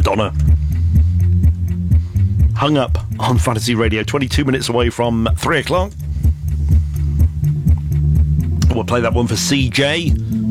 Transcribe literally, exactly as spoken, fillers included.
Madonna. Hung Up on Fantasy Radio, twenty-two minutes away from three o'clock. We'll play that one for C J.